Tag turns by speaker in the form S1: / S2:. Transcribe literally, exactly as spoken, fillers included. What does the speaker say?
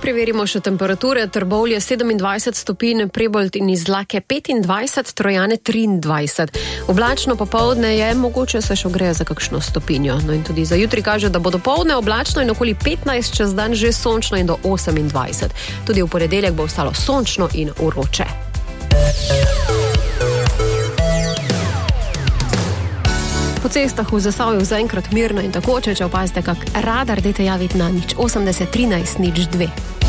S1: Preverimo še temperature. Trbovlje sedemindvajset stopinj, Prebold in Izlake petindvajset, Trojane triindvajset. Oblačno popoldne je, mogoče se še ogreje za kakšno stopinjo. No in tudi za jutri kaže, da bo dopoldne oblačno in okoli petnajst, čez dan že sončno in do osemindvajset. Tudi v ponedeljek bo ostalo sončno in vroče. Po cestah v Zasavju zaenkrat mirno in tako, če opazite kak radar, dajte javiti na nič osemdeset trinajst nič dve.